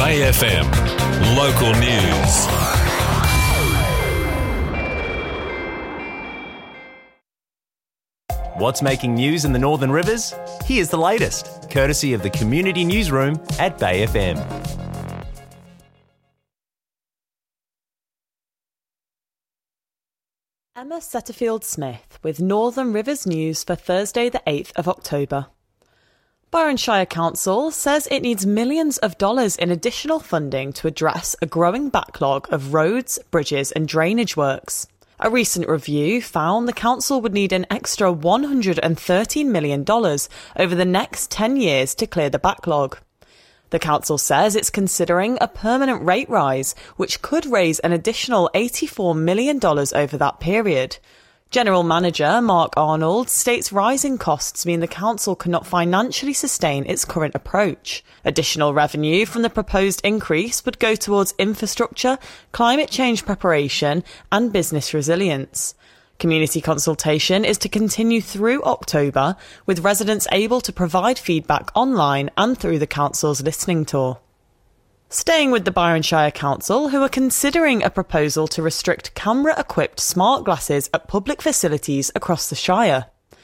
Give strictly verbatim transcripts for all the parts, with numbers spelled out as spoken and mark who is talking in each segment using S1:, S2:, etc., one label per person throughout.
S1: Bay F M. Local news.
S2: What's making news in the Northern Rivers? Here's the latest, courtesy of the Community Newsroom at Bay F M.
S3: Emma Setterfield-Smith with Northern Rivers News for Thursday the eighth of October. Byron Shire Council says it needs millions of dollars in additional funding to address a growing backlog of roads, bridges and drainage works. A recent review found the council would need an extra one hundred thirteen million dollars over the next ten years to clear the backlog. The council says it's considering a permanent rate rise, which could raise an additional eighty-four million dollars over that period. General Manager Mark Arnold states rising costs mean the council cannot financially sustain its current approach. Additional revenue from the proposed increase would go towards infrastructure, climate change preparation and business resilience. Community consultation is to continue through October, with residents able to provide feedback online and through the council's listening tour. Staying with the Byron Shire Council, who are considering a proposal to restrict camera-equipped smart glasses at public facilities across the Shire.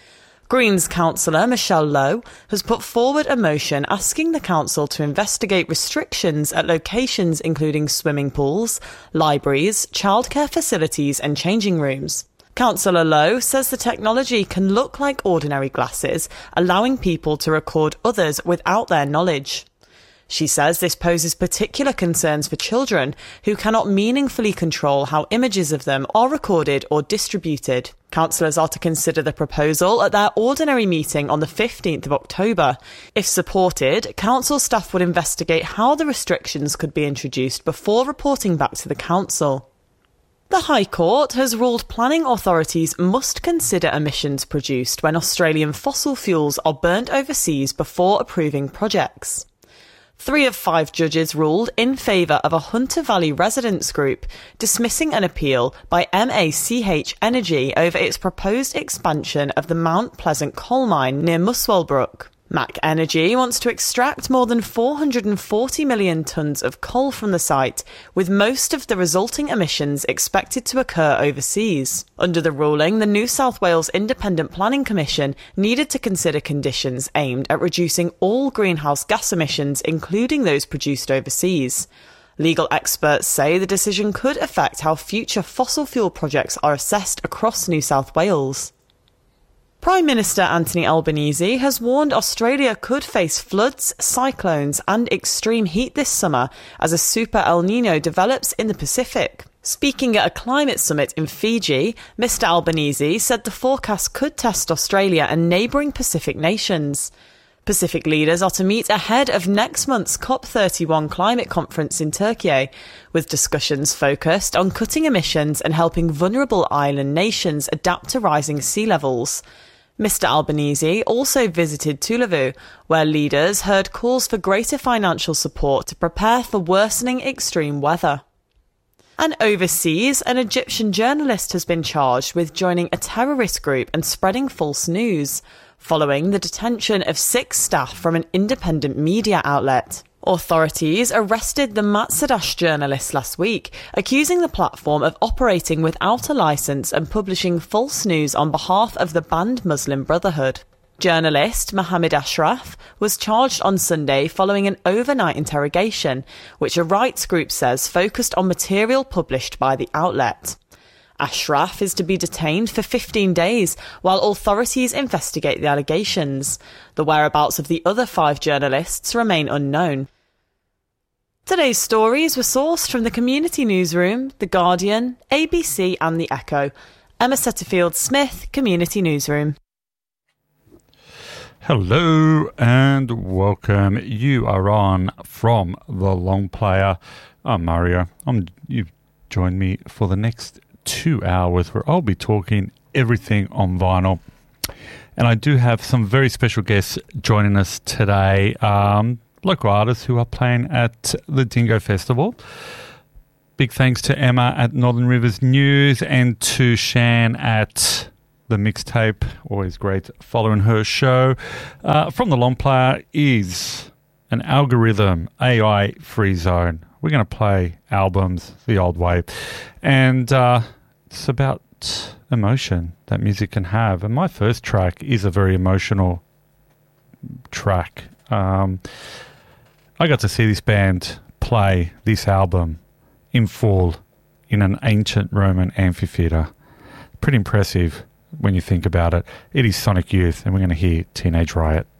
S3: Greens councillor Michelle Lowe has put forward a motion asking the council to investigate restrictions at locations including swimming pools, libraries, childcare facilities and changing rooms. Councillor Lowe says the technology can look like ordinary glasses, allowing people to record others without their knowledge. She says this poses particular concerns for children who cannot meaningfully control how images of them are recorded or distributed. Councillors are to consider the proposal at their ordinary meeting on the fifteenth of October. If supported, council staff would investigate how the restrictions could be introduced before reporting back to the council. The High Court has ruled planning authorities must consider emissions produced when Australian fossil fuels are burnt overseas before approving projects. Three of five judges ruled in favour of a Hunter Valley residents group dismissing an appeal by M A C H Energy over its proposed expansion of the Mount Pleasant coal mine near Muswell Brook. M A C Energy wants to extract more than four hundred forty million tonnes of coal from the site, with most of the resulting emissions expected to occur overseas. Under the ruling, the New South Wales Independent Planning Commission needed to consider conditions aimed at reducing all greenhouse gas emissions, including those produced overseas. Legal experts say the decision could affect how future fossil fuel projects are assessed across New South Wales. Prime Minister Anthony Albanese has warned Australia could face floods, cyclones and extreme heat this summer as a super El Niño develops in the Pacific. Speaking at a climate summit in Fiji, Mister Albanese said the forecast could test Australia and neighbouring Pacific nations. Pacific leaders are to meet ahead of next month's COP thirty-one climate conference in Turkey, with discussions focused on cutting emissions and helping vulnerable island nations adapt to rising sea levels. Mister Albanese also visited Tuvalu, where leaders heard calls for greater financial support to prepare for worsening extreme weather. And overseas, an Egyptian journalist has been charged with joining a terrorist group and spreading false news, following the detention of six staff from an independent media outlet. Authorities arrested the Matsadash journalist last week, accusing the platform of operating without a licence and publishing false news on behalf of the banned Muslim Brotherhood. Journalist Mohammed Ashraf was charged on Sunday following an overnight interrogation, which a rights group says focused on material published by the outlet. Ashraf is to be detained for fifteen days while authorities investigate the allegations. The whereabouts of the other five journalists remain unknown. Today's stories were sourced from the Community Newsroom, The Guardian, A B C and The Echo. Emma Setterfield-Smith, Community Newsroom.
S4: Hello and welcome. You are on From the Long Player. I'm Mario. I'm, you've joined me for the next two hours where I'll be talking everything on vinyl. And I do have some very special guests joining us today. Um, local artists who are playing at the Dingo Festival. Big thanks to Emma at Northern Rivers News and to Shan at The Mixtape. Always great following her show. Uh, From the Long Player is an algorithm, A I free zone. We're going to play albums the old way. And uh, it's about emotion that music can have. And my first track is a very emotional track. Um, I got to see this band play this album in full in an ancient Roman amphitheatre. Pretty impressive when you think about it. It is Sonic Youth, and we're going to hear Teenage Riot.